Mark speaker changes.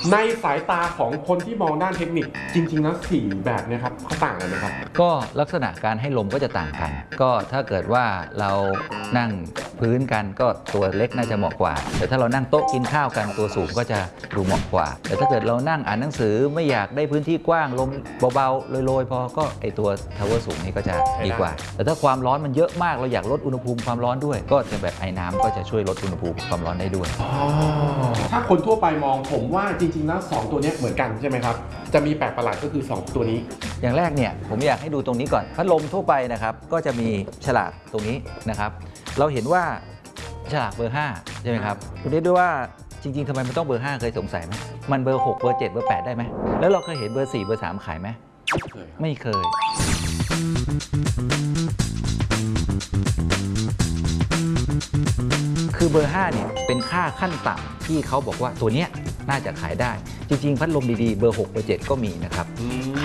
Speaker 1: ในสายตาของคนที่มองด้านเทคนิคจริงๆแล้ว4แบบเนี่ยครับเขาต่างกันไหมครับ
Speaker 2: ก็ลักษณะการให้ลมก็จะต่างกันก็ถ้าเกิดว่าเรานั่งพื้นกันก็ตัวเล็กน่าจะเหมาะกว่าแต่ถ้าเรานั่งโต๊ะกินข้าวกันตัวสูงก็จะดูเหมาะกว่าแต่ถ้าเกิดเรานั่งอ่านหนังสือไม่อยากได้พื้นที่กว้างลมเบาๆโรยๆพอก็ไอตัวทาวเวอร์สูงนี่ก็จะดีกว่าแต่ถ้าความร้อนมันเยอะมากเราอยากลดอุณหภูมิความร้อนด้วยก็จะแบบไอ้น้ำก็จะช่วยลดอุณหภูมิความร้อนได้ด้วย
Speaker 1: ถ้าคนทั่วไปมองผมว่าจริงๆแล้ว2ตัวนี้เหมือนกันใช่ไหมครับจะมีแปลกประหลาดก็คือ2ตัวนี้
Speaker 2: อย่างแรกเนี่ยผมอยากให้ดูตรงนี้ก่อนพัดลมทั่วไปนะครับก็จะมีฉลากตรงนี้นะครับเราเห็นว่าฉลากเบอร์5ใช่ไหมครับคุณได้ด้วยว่าจริงๆทำไมมันต้องเบอร์5เคยสงสัยไหมมันเบอร์6เบอร์7เบอร์8ได้ไหมแล้วเราเคยเห็นเบอร์4เบอร์3ขายไหมไม่เคยคือเบอร์5เนี่ยเป็นค่าขั้นต่ำที่เขาบอกว่าตัวเนี้ยน่าจะขายได้จริงๆพัดลมดีๆเบอร์6เบอร์7ก็มีนะครับ